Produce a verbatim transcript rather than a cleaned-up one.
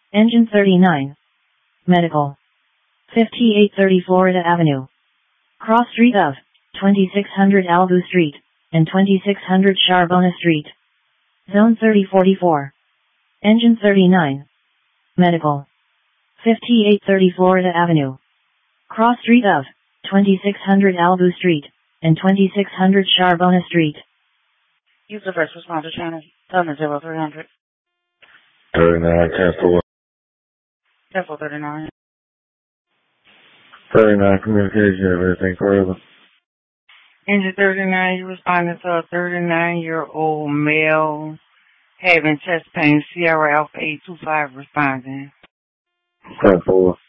Engine thirty-nine. Medical. fifty-eight thirty Florida Avenue. Cross street of twenty-six hundred Albu Street and twenty-six hundred Charbona Street. Zone thirty forty-four. Engine thirty-nine. Medical. fifty-eight thirty Florida Avenue. Cross street of twenty-six hundred Albu Street and twenty-six hundred Charbona Street. Use the first responder channel. Thunder zero three hundred. thirty-nine, cancel one. Cancel thirty-nine. thirty-nine, communication, everything further. Engine thirty-nine, you responded to a thirty-nine-year-old male having chest pain, Sierra Alpha eight two five responding. ten four.